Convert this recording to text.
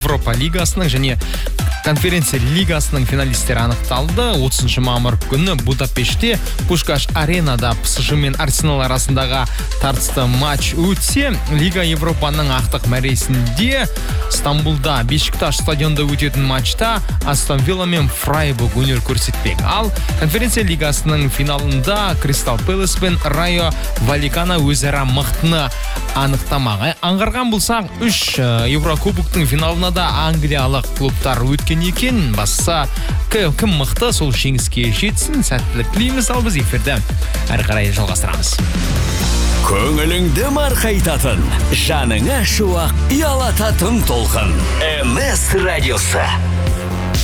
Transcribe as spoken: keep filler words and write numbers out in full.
Европа лигасының және конференция лигасының финалистері анықталды. отызыншы мамыр күні Будапештте Пушкаш аренада ПСЖ мен Арсенал арасындағы тартысты матч өтсе, Лига Европаның ақтық мәресінде Стамбулда Бешикташ стадионда өтетін матчта Астон Вилла мен Фрайбург өнер көрсетпек. Ал конференция лигасының финалында Кристал Пэлас пен Райо Валлекано өзара мықтыны анықтамақ. Аңғарған болсақ, үш Еврокубоктың финалына да англиялық клубтар өткен екен. Басса кім мықты, сол жеңіске жетсін. Сәттілік тілейміз. Ал біз эфирді әрі қарай жалғастырамыз. Көңіліңді марқайтатын, жаныңа шуақ ұялататын толқын. эм эс радиосы.